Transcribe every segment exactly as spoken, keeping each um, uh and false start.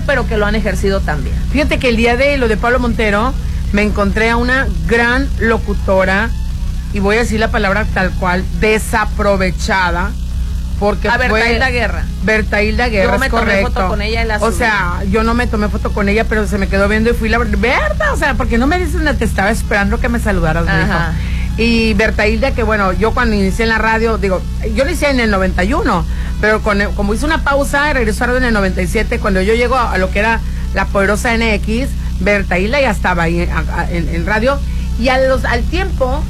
pero que lo han ejercido también. Fíjate que el día de lo de Pablo Montero me encontré a una gran locutora, y voy a decir la palabra tal cual, desaprovechada, porque a fue Bertailda Guerra. Bertailda Guerra, yo me es tomé correcto. foto con ella y la O subí. sea, yo no me tomé foto con ella, pero se me quedó viendo y fui la Berta, o sea, porque no me dices nada, te estaba esperando que me saludaras, mi hijo. Y Bertailda, que bueno, yo cuando inicié en la radio, digo, yo lo hice en el noventa y uno, pero con, como hice una pausa, regresó a radio en el noventa y siete, cuando yo llego a, a lo que era la poderosa N X, Bertailda ya estaba ahí en, a, en, en radio, y a los, al tiempo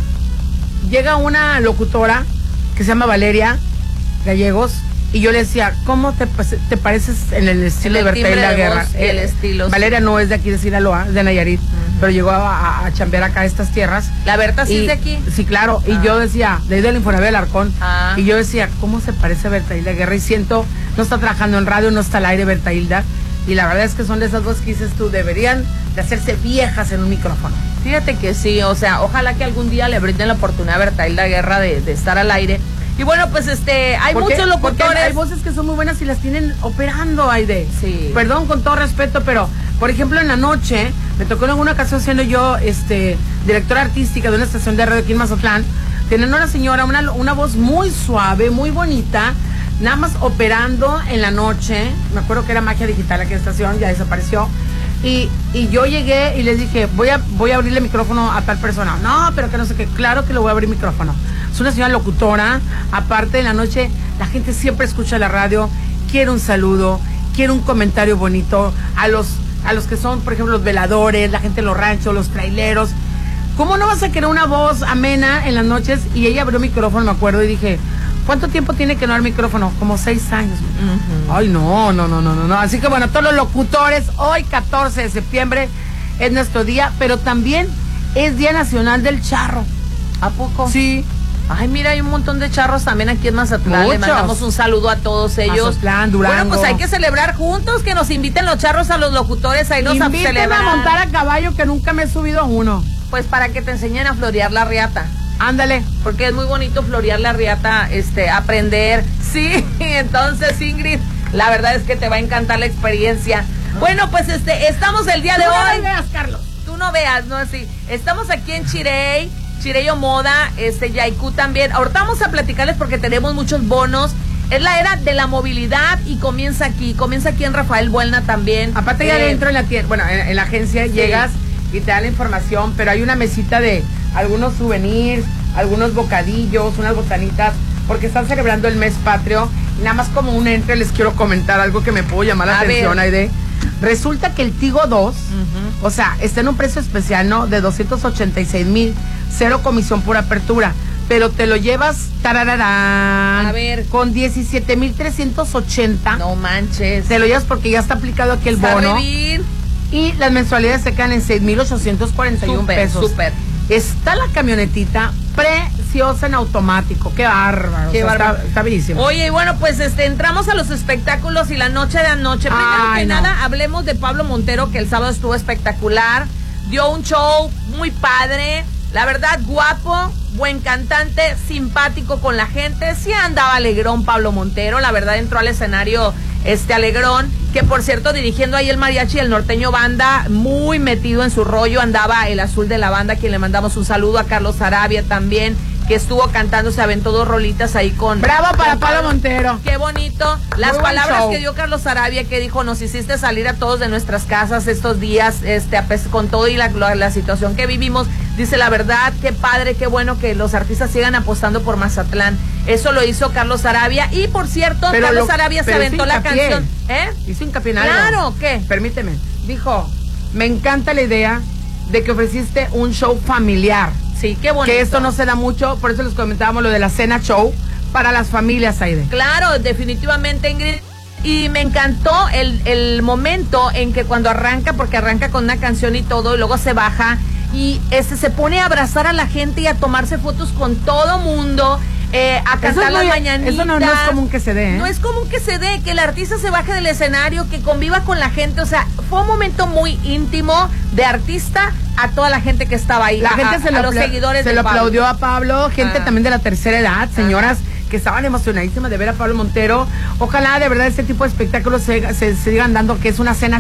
llega una locutora que se llama Valeria Gallegos, y yo le decía, ¿cómo te, te pareces en el estilo el de Bertailda Guerra? Y el estilo. Valeria sí. No es de aquí de Sinaloa, es de Nayarit, uh-huh. Pero llegó a, a, a chambear acá a estas tierras. La Berta sí y, es de aquí. Sí, claro, ah. Y yo decía, de ahí del Infonavit del Arcón, ah. Y yo decía, ¿cómo se parece a Bertailda Guerra? Y siento, no está trabajando en radio, no está al aire Bertailda, y la verdad es que son de esas dos que dices tú, deberían de hacerse viejas en un micrófono. Fíjate que sí, o sea, ojalá que algún día le brinden la oportunidad a Bertailda Guerra de, de estar al aire. Y bueno, pues este, hay ¿Por muchos qué? locutores. Hay voces que son muy buenas y las tienen operando, Aide. Sí. Perdón, con todo respeto, pero, por ejemplo, en la noche, me tocó en alguna ocasión siendo yo, este, directora artística de una estación de radio aquí en Mazatlán, teniendo una señora, una, una voz muy suave, muy bonita, nada más operando en la noche. Me acuerdo que era Magia Digital aquella estación, ya desapareció. Y, y yo llegué y les dije, voy a, voy a abrirle micrófono a tal persona. No, pero que no sé qué, claro que le voy a abrir micrófono. Es una señora locutora, aparte en la noche, la gente siempre escucha la radio, quiere un saludo, quiere un comentario bonito, a los, a los que son, por ejemplo, los veladores, la gente en los ranchos, los traileros. ¿Cómo no vas a querer una voz amena en las noches? Y ella abrió micrófono, me acuerdo, y dije, ¿cuánto tiempo tiene que no dar micrófono? Como seis años. Uh-huh. Ay, no, no, no, no, no, no. Así que bueno, todos los locutores, hoy catorce de septiembre es nuestro día, pero también es Día Nacional del Charro. ¿A poco? Sí. Ay, mira, hay un montón de charros también aquí en Mazatlán. Muchos. Le mandamos un saludo a todos ellos. Mazatlán, Durango. Bueno, pues hay que celebrar juntos, que nos inviten los charros a los locutores, ahí nos Invítame a celebrar. a montar a caballo, que nunca me he subido a uno. Pues para que te enseñen a florear la riata. Ándale. Porque es muy bonito florear la riata, este, aprender. Sí, entonces, Ingrid, la verdad es que te va a encantar la experiencia. Bueno, pues este, estamos el día de hoy. Tú no veas, Carlos. Tú no veas, no así. Estamos aquí en Chirey, Chirey Moda, este, Yaikú también. Ahorita vamos a platicarles porque tenemos muchos bonos. Es la era de la movilidad y comienza aquí, comienza aquí en Rafael Buelna también. Aparte ya eh, adentro en la tienda, bueno, en, en la agencia sí. Llegas y te dan la información, pero hay una mesita de algunos souvenirs, algunos bocadillos, unas botanitas, porque están celebrando el mes patrio. Y nada más como un entre les quiero comentar algo que me pudo llamar la a atención, Aide. Resulta que el Tigo dos, uh-huh. O sea, está en un precio especial, ¿no? De doscientos ochenta y seis mil, cero comisión por apertura, pero te lo llevas, tarararán, a ver, con diecisiete mil trescientos ochenta. No manches. Te lo llevas porque ya está aplicado aquí el bono. Revivir. Y las mensualidades se quedan en seis mil ochocientos cuarenta y uno pesos. Súper. Está la camionetita preciosa en automático. Qué bárbaro. Qué o sea, bárbaro. Está, está bellísimo. Oye, y bueno, pues este entramos a los espectáculos y la noche de anoche. Primero Ay, que no. nada, hablemos de Pablo Montero, que el sábado estuvo espectacular. Dio un show muy padre. La verdad, guapo, buen cantante, simpático con la gente. Sí andaba alegrón Pablo Montero. La verdad, entró al escenario este alegrón, que por cierto, dirigiendo ahí el mariachi, el norteño banda, muy metido en su rollo, andaba el azul de la banda, a quien le mandamos un saludo, a Carlos Arabia también, que estuvo cantando, se aventó dos rolitas ahí con... ¡Bravo para con Pablo Montero! ¡Qué bonito! Las muy palabras que dio Carlos Arabia, que dijo, nos hiciste salir a todos de nuestras casas estos días, este, con todo y la, la, la situación que vivimos. Dice, la verdad, qué padre, qué bueno que los artistas sigan apostando por Mazatlán. Eso lo hizo Carlos Arabia. Y por cierto, pero Carlos lo, Arabia se aventó la canción. ¿Eh? Hizo hincapié en algo. Claro, ¿qué? Permíteme. Dijo, me encanta la idea de que ofreciste un show familiar. Sí, qué bonito. Que esto no se da mucho, por eso les comentábamos lo de la cena show para las familias, Aide. Claro, definitivamente, Ingrid. Y me encantó el, el momento en que cuando arranca, porque arranca con una canción y todo, y luego se baja y este se pone a abrazar a la gente y a tomarse fotos con todo mundo, eh, a cantar las mañanitas. Eso no, no es común que se dé, ¿eh? No es común que se dé, que el artista se baje del escenario, que conviva con la gente. O sea, fue un momento muy íntimo de artista a toda la gente que estaba ahí. La a, gente se a, lo, a los seguidores se de lo Pablo. aplaudió a Pablo, gente ah. también de la tercera edad, señoras ah. que estaban emocionadísimas de ver a Pablo Montero. Ojalá de verdad este tipo de espectáculos se, se, se sigan dando, que es una cena